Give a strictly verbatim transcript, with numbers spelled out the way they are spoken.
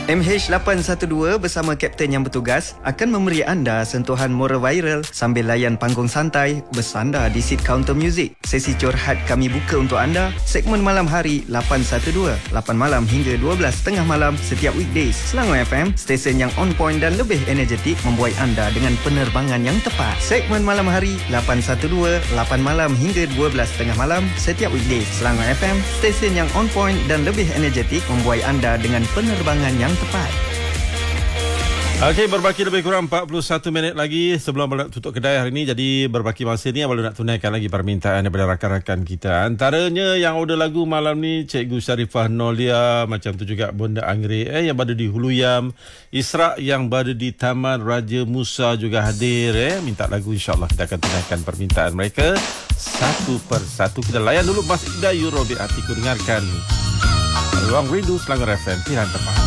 M H lapan satu dua bersama Kapten yang bertugas akan memberi anda sentuhan moral viral sambil layan panggung santai bersandar di seat counter music. Sesi curhat kami buka untuk anda, segmen malam hari lapan satu dua, lapan malam hingga dua belas tengah malam setiap weekdays. Selangor F M, stesen yang on point dan lebih energetik membuai anda dengan penerbangan yang tepat. Segmen malam hari lapan satu dua, lapan malam hingga dua belas tengah malam setiap weekdays. Selangor F M, stesen yang on point dan lebih energetik membuai anda dengan penerbangan yang tepat. Okey, berbaki lebih kurang empat puluh satu minit lagi sebelum nak tutup kedai hari ini. Jadi berbaki masa ni baru nak tunaikan lagi permintaan daripada rakan-rakan kita. Antaranya yang order lagu malam ni Cikgu Sharifah Nolia, macam tu juga Bonda Anggrek eh yang berada di Huluyam, Isra yang berada di Taman Raja Musa juga hadir eh minta lagu. InsyaAllah kita akan tunaikan permintaan mereka satu persatu. Kita layan dulu Mas Ida Eurobi Atiku, dengarkan Ruang Rindu Selangor F M, pilihan tepat.